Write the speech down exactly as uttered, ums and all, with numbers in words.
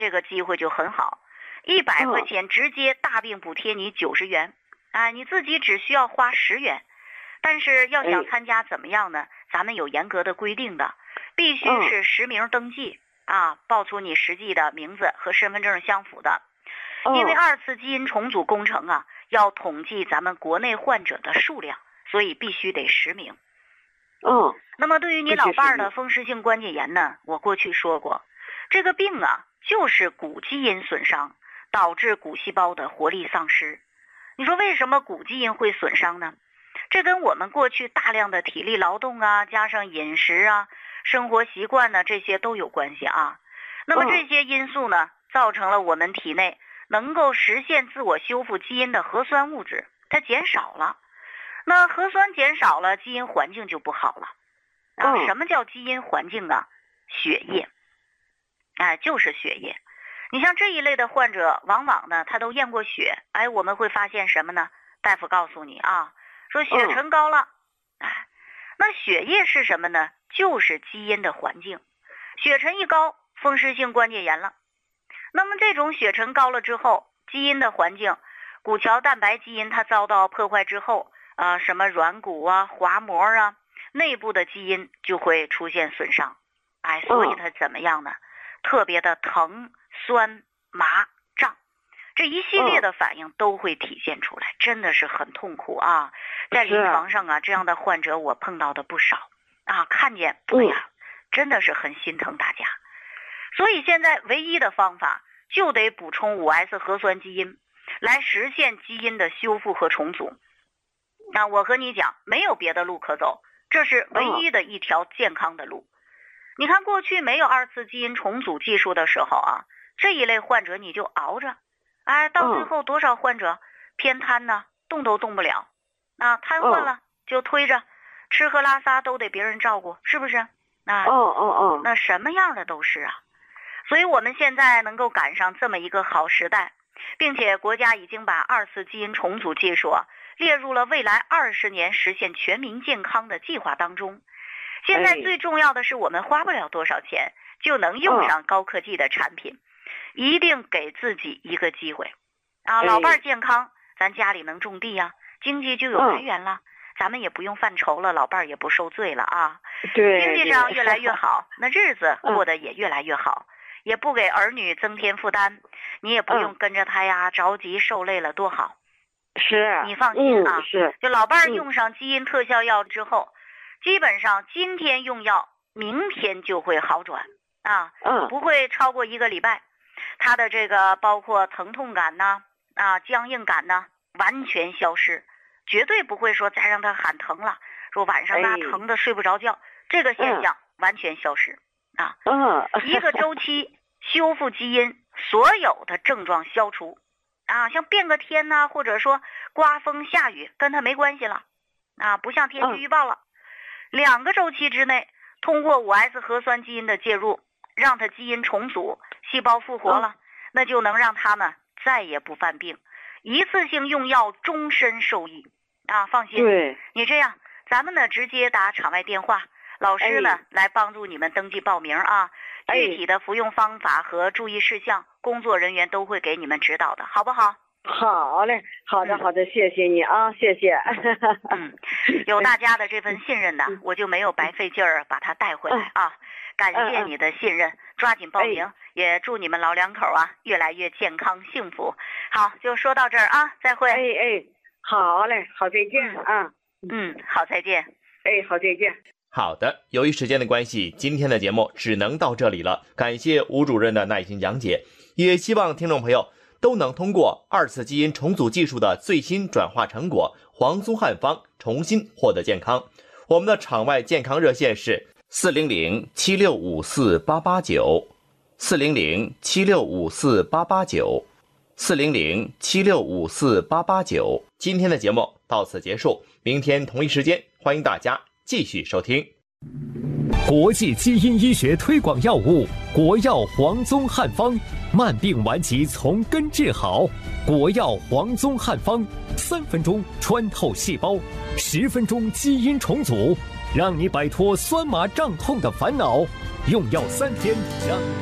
这个机会就很好，一百块钱直接大病补贴你九十元，啊，你自己只需要花十元。但是要想参加怎么样呢？咱们有严格的规定的，必须是实名登记啊，报出你实际的名字和身份证相符的。因为二次基因重组工程啊，要统计咱们国内患者的数量，所以必须得实名。 嗯， 那么对于你老伴儿的风湿性关节炎呢，我过去说过，这个病啊就是骨基因损伤导致骨细胞的活力丧失。你说为什么骨基因会损伤呢？这跟我们过去大量的体力劳动啊，加上饮食啊、生活习惯呢，这些都有关系啊。那么这些因素呢，造成了我们体内能够实现自我修复基因的核酸物质它减少了。那核酸减少了，基因环境就不好了啊。什么叫基因环境啊？血液，哎，就是血液。你像这一类的患者，往往呢他都验过血，哎，我们会发现什么呢？大夫告诉你啊，说血沉高了，哎，那血液是什么呢？就是基因的环境。血沉一高，风湿性关节炎了。那么这种血沉高了之后，基因的环境，骨桥蛋白基因它遭到破坏之后，啊、呃，什么软骨啊、滑膜啊，内部的基因就会出现损伤，哎，所以它怎么样呢？特别的疼、酸、麻、胀，这一系列的反应都会体现出来，真的是很痛苦啊！在临床上啊，这样的患者我碰到的不少啊，看见，哎呀，真的是很心疼大家。所以现在唯一的方法就得补充 五 S 核酸基因，来实现基因的修复和重组。那我和你讲，没有别的路可走，这是唯一的一条健康的路。你看过去没有二次基因重组技术的时候啊，这一类患者你就熬着，哎，到最后多少患者偏瘫呢，动都动不了，啊，瘫痪了就推着，吃喝拉撒都得别人照顾，是不是？啊， 哦哦哦， 那什么样的都是啊。所以我们现在能够赶上这么一个好时代，并且国家已经把二次基因重组技术啊列入了未来二十年实现全民健康的计划当中。现在最重要的是我们花不了多少钱就能用上高科技的产品，一定给自己一个机会啊！老伴儿健康，咱家里能种地呀、啊，经济就有来源了，咱们也不用犯愁了，老伴儿也不受罪了啊！ 对， 经济上越来越好，那日子过得也越来越好，也不给儿女增添负担，你也不用跟着他呀着急受累了，多好！ 是， 你放心啊， 嗯、是， 就老伴儿用上基因特效药之后。基本上今天用药，明天就会好转啊， 嗯， 不会超过一个礼拜。他的这个包括疼痛感呐、啊僵硬感呐，完全消失，绝对不会说再让他喊疼了，说晚上他疼的睡不着觉，这个现象完全消失啊。 嗯， 一个周期修复基因，所有的症状消除啊，像变个天呐、啊，或者说刮风下雨，跟他没关系了啊，不像天气预报了。两个周期之内，通过 五 S 核酸基因的介入，让它基因重组，细胞复活了，那就能让它呢再也不犯病，一次性用药终身受益啊！放心， 对， 你这样，咱们呢直接打场外电话，老师呢、哎、来帮助你们登记报名啊，具体的服用方法和注意事项，工作人员都会给你们指导的，好不好？ 好嘞，好的好的，谢谢你啊，谢谢。 嗯，有大家的这份信任呢，我就没有白费劲儿把他带回来啊。感谢你的信任，抓紧报名，也祝你们老两口啊越来越健康幸福。好，就说到这儿啊，再会。 哎哎，好嘞，好，再见啊。 嗯，好，再见。 哎，好，再见。 好的，由于时间的关系，今天的节目只能到这里了。感谢吴主任的耐心讲解，也希望听众朋友都能通过二次基因重组技术的最新转化成果黄松汉方重新获得健康。我们的场外健康热线是四零零七六五四八八九，四零零七六五四八八九，四零零七六五四八八九。今天的节目到此结束，明天同一时间欢迎大家继续收听。 国际基因医学推广药物国药黄宗汉方，慢病顽疾从根治好。国药黄宗汉方，三分钟穿透细胞，十分钟基因重组，让你摆脱酸麻胀痛的烦恼。用药三天让